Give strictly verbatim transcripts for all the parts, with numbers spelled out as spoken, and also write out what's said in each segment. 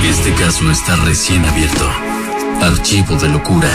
Este caso está recién abierto. Archivo de locura.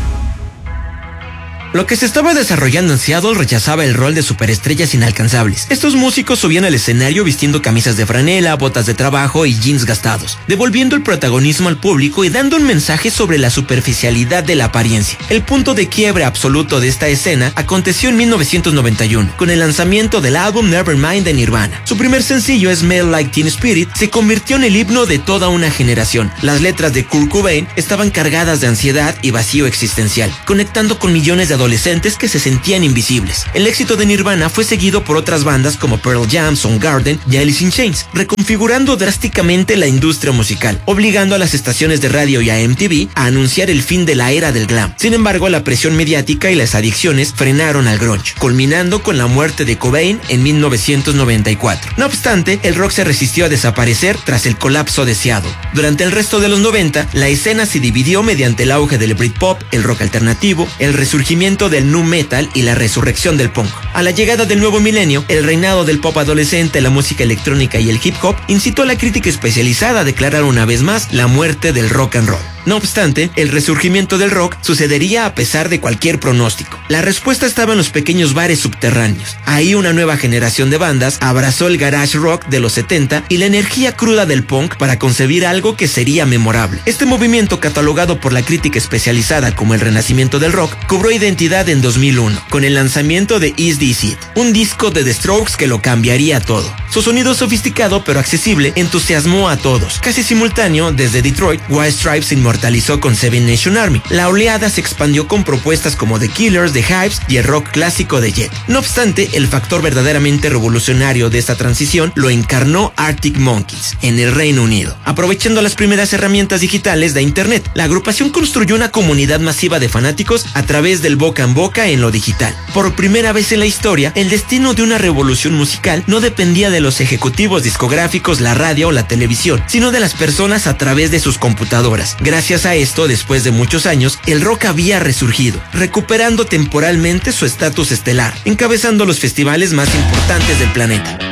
Lo que se estaba desarrollando en Seattle rechazaba el rol de superestrellas inalcanzables. Estos músicos subían al escenario vistiendo camisas de franela, botas de trabajo y jeans gastados, devolviendo el protagonismo al público y dando un mensaje sobre la superficialidad de la apariencia. El punto de quiebre absoluto de esta escena aconteció en mil novecientos noventa y uno, con el lanzamiento del álbum Nevermind de Nirvana. Su primer sencillo, Smell Like Teen Spirit, se convirtió en el himno de toda una generación. Las letras de Kurt Cobain estaban cargadas de ansiedad y vacío existencial, conectando con millones de adolescentes que se sentían invisibles. El éxito de Nirvana fue seguido por otras bandas como Pearl Jam, Soundgarden y Alice in Chains, reconfigurando drásticamente la industria musical, obligando a las estaciones de radio y a M T V a anunciar el fin de la era del glam. Sin embargo, la presión mediática y las adicciones frenaron al grunge, culminando con la muerte de Cobain en mil novecientos noventa y cuatro. No obstante, el rock se resistió a desaparecer tras el colapso de Seattle. Durante el resto de los noventa, la escena se dividió mediante el auge del Britpop, el rock alternativo, el resurgimiento del nu metal y la resurrección del punk. A la llegada del nuevo milenio, el reinado del pop adolescente, la música electrónica y el hip hop incitó a la crítica especializada a declarar una vez más la muerte del rock and roll. No obstante, el resurgimiento del rock sucedería a pesar de cualquier pronóstico. La respuesta estaba en los pequeños bares subterráneos. Ahí una nueva generación de bandas abrazó el garage rock de los setenta y la energía cruda del punk para concebir algo que sería memorable. Este movimiento, catalogado por la crítica especializada como el renacimiento del rock, cobró identidad en dos mil uno, con el lanzamiento de Is This It, un disco de The Strokes que lo cambiaría todo. Su sonido sofisticado pero accesible entusiasmó a todos. Casi simultáneo, desde Detroit, White Stripes inmortalizó con Seven Nation Army. La oleada se expandió con propuestas como The Killers, The Hives y el rock clásico de Jet. No obstante, el factor verdaderamente revolucionario de esta transición lo encarnó Arctic Monkeys en el Reino Unido. Aprovechando las primeras herramientas digitales de Internet, la agrupación construyó una comunidad masiva de fanáticos a través del boca en boca en lo digital. Por primera vez en la historia, el destino de una revolución musical no dependía de los ejecutivos discográficos, la radio o la televisión, sino de las personas a través de sus computadoras. Gracias a esto, después de muchos años, el rock había resurgido, recuperando temporalmente su estatus estelar, encabezando los festivales más importantes del planeta.